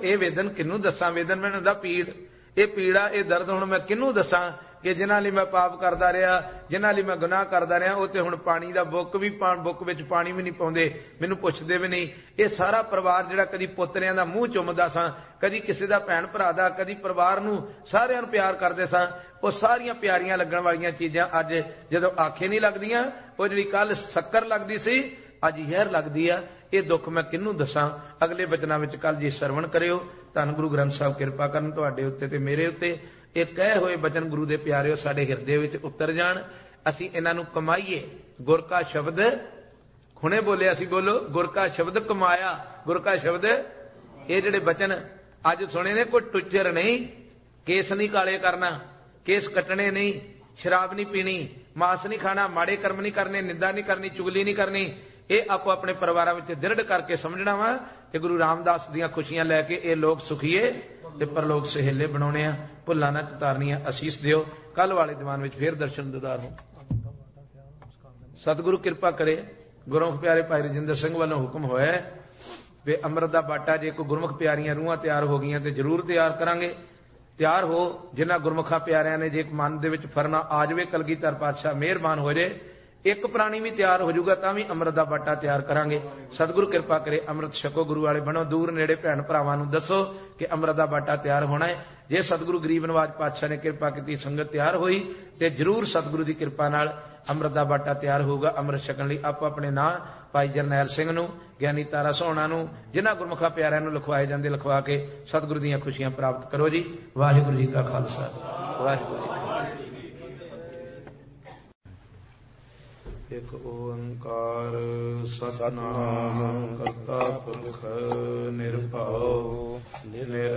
ਇਹ ਵੇਦਨ ਕਿਹਨੂੰ ਦੱਸਾਂ, ਵੇਦਨ ਮੈਨੂੰ ਦਾ ਪੀੜ, ਇਹ ਪੀੜਾ, ਇਹ ਦਰਦ ਹੁਣ ਮੈਂ ਕਿਹਨੂੰ ਦੱਸਾਂ ਕਿ ਜਿਨ੍ਹਾਂ ਲਈ ਮੈਂ ਪਾਪ ਕਰਦਾ ਰਿਹਾ, ਜਿਨ੍ਹਾਂ ਲਈ ਮੈਂ ਗੁਨਾਹ ਕਰਦਾ ਰਿਹਾ, ਉਹ ਤੇ ਹੁਣ ਪਾਣੀ ਦਾ ਬੁੱਕ ਵਿੱਚ ਪਾਣੀ ਵੀ ਨਹੀਂ ਪਾਉਂਦੇ, ਮੈਨੂੰ ਪੁੱਛਦੇ ਵੀ ਨਹੀਂ। ਇਹ ਸਾਰਾ ਪਰਿਵਾਰ ਜਿਹੜਾ ਕਦੀ ਪੋਤਰਿਆਂ ਦਾ ਮੂੰਹ ਚੁੰਮਦਾ ਸਾਂ, ਕਦੀ ਕਿਸੇ ਦਾ ਭੈਣ ਭਰਾ ਦਾ, ਕਦੀ ਪਰਿਵਾਰ ਨੂੰ ਸਾਰਿਆਂ ਨੂੰ ਪਿਆਰ ਕਰਦੇ ਸਾਂ, ਉਹ ਸਾਰੀਆਂ ਪਿਆਰੀਆਂ ਲੱਗਣ ਵਾਲੀਆਂ ਚੀਜ਼ਾਂ ਅੱਜ ਜਦੋਂ ਆਖੇ ਨਹੀਂ ਲੱਗਦੀਆਂ, ਉਹ ਜਿਹੜੀ ਕੱਲ ਸ਼ੱਕਰ ਲੱਗਦੀ ਸੀ ਅੱਜ ਜ਼ਹਿਰ ਲੱਗਦੀ ਆ। ਇਹ ਦੁੱਖ ਮੈਂ ਕਿਹਨੂੰ ਦੱਸਾਂ। ਅਗਲੇ ਬਚਨਾਂ ਵਿੱਚ ਕੱਲ ਜੀ ਸਰਵਣ ਕਰਿਓ। ਧੰਨ ਗੁਰੂ ਗ੍ਰੰਥ ਸਾਹਿਬ ਕਿਰਪਾ ਕਰਨ ਤੁਹਾਡੇ ਉੱਤੇ ਤੇ ਮੇਰੇ ਉੱਤੇ। ਇਹ ਕਹੇ ਹੋਏ ਬਚਨ ਗੁਰੂ ਦੇ ਪਿਆਰਿਓ ਸਾਡੇ ਹਿਰਦੇ ਵਿੱਚ ਉਤਰ ਜਾਣ, ਅਸੀਂ ਇਹਨਾਂ ਨੂੰ ਕਮਾਈਏ। ਗੁਰ ਕਾ ਸ਼ਬਦ ਹੁਣੇ ਬੋਲਿਆ ਸੀ, ਬੋਲੋ, ਗੁਰ ਕਾ ਸ਼ਬਦ ਕਮਾਇਆ, ਗੁਰ ਕਾ ਸ਼ਬਦ। ਇਹ ਜਿਹੜੇ ਬਚਨ ਅੱਜ ਸੁਣੇ ਨੇ, ਕੋਈ ਟੁੱਚਰ ਨਹੀਂ, ਕੇਸ ਨਹੀਂ ਕਾਲੇ ਕਰਨਾ, ਕੇਸ ਕੱਟਣੇ ਨਹੀਂ, ਸ਼ਰਾਬ ਨਹੀਂ ਪੀਣੀ, ਮਾਸ ਨਹੀਂ ਖਾਣਾ, ਮਾੜੇ ਕਰਮ ਨਹੀਂ ਕਰਨੇ, ਨਿੰਦਾ ਨਹੀਂ ਕਰਨੀ, ਚੁਗਲੀ ਨਹੀਂ ਕਰਨੀ। ਇਹ ਆਪੋ ਆਪਣੇ ਪਰਿਵਾਰਾਂ ਵਿੱਚ ਦ੍ਰਿੜ ਕਰਕੇ ਸਮਝਣਾ ਵਾ ਕਿ ਗੁਰੂ ਰਾਮਦਾਸ ਦੀਆਂ ਖੁਸ਼ੀਆਂ ਲੈ ਕੇ ਇਹ ਲੋਕ ਸੁਖੀਏ ਤੇ ਪਰਲੋਕ ਸਹੇਲੇ ਬਣਾਉਣੇ ਆ। ਭੁੱਲਾਂ ਨਾ ਚਤਾਰਨੀਆਂ। ਅਸੀਸ ਦਿਓ। ਕੱਲ ਵਾਲੇ ਦੀਵਾਨ ਵਿੱਚ ਫੇਰ ਦਰਸ਼ਨ ਦੀਦਾਰ ਹੋ। ਸਤਿਗੁਰੂ ਕਿਰਪਾ ਕਰੇ। ਗੁਰਮੁਖ ਪਿਆਰੇ ਭਾਈ ਰਜਿੰਦਰ ਸਿੰਘ ਵੱਲੋਂ ਹੁਕਮ ਹੋਇਆ ਵੀ ਅੰਮ੍ਰਿਤ ਦਾ ਬਾਟਾ ਜੇ ਕੋਈ ਗੁਰਮੁਖ ਪਿਆਰੀਆਂ ਰੂਹਾਂ ਤਿਆਰ ਹੋ ਗਈਆਂ ਤੇ ਜ਼ਰੂਰ ਤਿਆਰ ਕਰਾਂਗੇ। ਤਿਆਰ ਹੋ। ਜਿਨ੍ਹਾਂ ਗੁਰਮੁਖਾਂ ਪਿਆਰਿਆਂ ਨੇ ਜੇ ਮਨ ਦੇ ਵਿੱਚ ਫਰਨਾ ਆ ਜਾਵੇ, ਕਲਗੀਧਰ ਪਾਤਸ਼ਾਹ ਮਿਹਰਬਾਨ ਹੋ ਜੇ, ਇੱਕ ਪ੍ਰਾਣੀ ਵੀ ਤਿਆਰ ਹੋ ਜਾਊਗਾ ਤਾਂ ਵੀ ਅੰਮ੍ਰਿਤ ਦਾ ਬਾਟਾ ਤਿਆਰ ਕਰਾਂਗੇ। ਸਤਿਗੁਰੂ ਕਿਰਪਾ ਕਰੇ। ਅੰਮ੍ਰਿਤ ਛਕੋ। ਗੁਰੂ ਵਾਲੇ ਬਣੋ। ਦੂਰ ਨੇੜੇ ਭੈਣ ਭਰਾਵਾਂ ਨੂੰ ਦੱਸੋ ਕਿ ਅੰਮ੍ਰਿਤ ਦਾ ਬਾਟਾ ਤਿਆਰ ਹੋਣਾ ਹੈ। ਜੇ ਸਤਿਗੁਰੂ ਗਰੀਬ ਨਵਾਜ ਪਾਤਸ਼ਾਹ ਨੇ ਕਿਰਪਾ ਕੀਤੀ, ਸੰਗਤ ਤਿਆਰ ਹੋਈ ਤੇ ਜ਼ਰੂਰ ਸਤਿਗੁਰੂ ਦੀ ਕਿਰਪਾ ਨਾਲ ਅੰਮ੍ਰਿਤ ਦਾ ਬਾਟਾ ਤਿਆਰ ਹੋਊਗਾ। ਅੰਮ੍ਰਿਤ ਛਕਣ ਲਈ ਆਪੋ ਆਪਣੇ ਨਾਂ ਭਾਈ ਜਰਨੈਲ ਸਿੰਘ ਨੂੰ, ਗਿਆਨੀ ਤਾਰਾ ਸੋਹਣਾ ਨੂੰ, ਜਿਨ੍ਹਾਂ ਗੁਰਮੁਖਾਂ ਪਿਆਰਿਆਂ ਨੂੰ ਲਿਖਵਾਏ ਜਾਂਦੇ ਲਿਖਵਾ ਕੇ ਸਤਿਗੁਰੂ ਦੀਆਂ ਖੁਸ਼ੀਆਂ ਪ੍ਰਾਪਤ ਕਰੋ ਜੀ। ਵਾਹਿਗੁਰੂ ਜੀ ਕਾ ਖਾਲਸਾ, ਵਾਹਿਗੁਰੂ ਜੀ ਕੀ ਫਤਿਹ। ਇਕ ਓੰਕਾਰ ਸਤਿਨਾਮ ਕਰਤਾ ਪੁਰਖ ਨਿਰਭਉ